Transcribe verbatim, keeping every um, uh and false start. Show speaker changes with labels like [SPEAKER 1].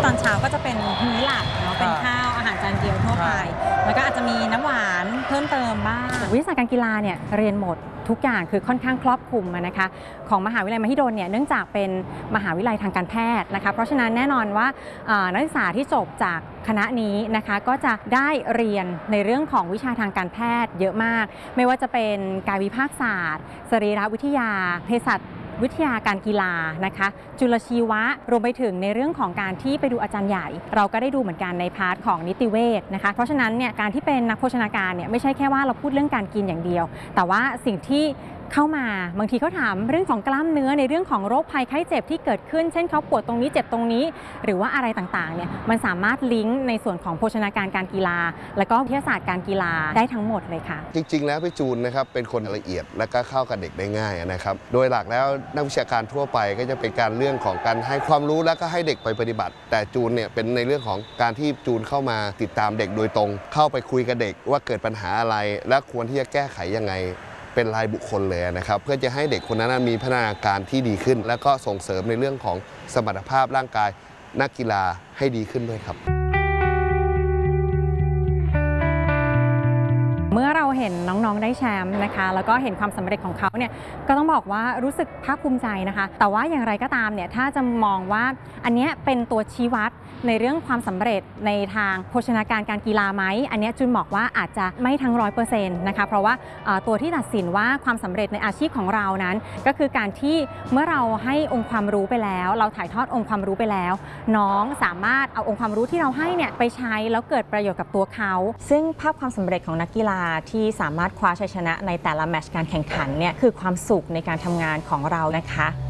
[SPEAKER 1] ตอนเช้าก็จะเป็นมื้อหลักเนาะเป็นข้าวอาหารจานเดียวทั่วไปแล้วก็อาจจะมีน้ำหวานเพิ่มเติมบ้างวิชาการกีฬาเนี่ยเรียนหมดทุกอย่างคือค่อนข้างครอบคลุมนะคะของมหาวิทยาลัยมหิดลเนี่ยเนื่องจากเป็นมหาวิทยาลัยทางการแพทย์นะคะเพราะฉะนั้นแน่นอนว่านักศึกษาที่จบจากคณะนี้นะคะก็จะได้เรียนในเรื่องของวิชาทางการแพทย์เยอะมากไม่ว่าจะเป็นกายวิภาคศาสตร์สรีรวิทยาเภสัชวิทยาการกีฬานะคะจุลชีวะรวมไปถึงในเรื่องของการที่ไปดูอาจารย์ใหญ่เราก็ได้ดูเหมือนกันในพาร์ทของนิติเวชนะคะเพราะฉะนั้นเนี่ยการที่เป็นนักโภชนาการเนี่ยไม่ใช่แค่ว่าเราพูดเรื่องการกินอย่างเดียวแต่ว่าสิ่งที่เข้ามาบางทีเขาถามเรื่องของกล้ามเนื้อในเรื่องของโรคภัยไข้เจ็บที่เกิดขึ้นเช่นเขาปวดตรงนี้เจ็บตรงนี้หรือว่าอะไรต่างๆเนี่ยมันสามารถลิงก์ในส่วนของโภชนาการการกีฬาและก็วิทยาศาสตร์การกีฬาได้ทั้งหมดเลยค่ะ
[SPEAKER 2] จริงๆแล้วพี่จูนนะครับเป็นคนละเอียดและก็เข้ากับเด็กได้ง่ายนะครับโดยหลักแล้วนักวิชาการทั่วไปก็จะเป็นการเรื่องของการให้ความรู้และก็ให้เด็กไปปฏิบัติแต่จูนเนี่ยเป็นในเรื่องของการที่จูนเข้ามาติดตามเด็กโดยตรงเข้าไปคุยกับเด็กว่าเกิดปัญหาอะไรและควรที่จะแก้ไขยังไงเป็นรายบุคคลเลยนะครับเพื่อจะให้เด็กคนนั้นมีพัฒนาการที่ดีขึ้นและก็ส่งเสริมในเรื่องของสมรรถภาพร่างกายนักกีฬาให้ดีขึ้นด้วยครับ
[SPEAKER 1] เมื่อเราเห็นน้องๆได้แชมป์นะคะแล้วก็เห็นความสำเร็จของเขาเนี่ยก็ต้องบอกว่ารู้สึกภาคภูมิใจนะคะแต่ว่าอย่างไรก็ตามเนี่ยถ้าจะมองว่าอันนี้เป็นตัวชี้วัดในเรื่องความสำเร็จในทางโภชนาการการกีฬาไหมอันนี้จุนบอกว่าอาจจะไม่ทั้งร้อยเปอร์เซ็นต์นะคะเพราะว่าตัวที่ตัดสินว่าความสำเร็จในอาชีพของเรานั้นก็คือการที่เมื่อเราให้องค์ความรู้ไปแล้วเราถ่ายทอดองค์ความรู้ไปแล้วน้องสามารถเอาองค์ความรู้ที่เราให้เนี่ยไปใช้แล้วเกิดประโยชน์กับตัวเขาซึ่งภาพความสำเร็จของนักกีฬาที่สามารถคว้าชัยชนะในแต่ละแมตช์การแข่งขันเนี่ยคือความสุขในการทำงานของเรานะคะ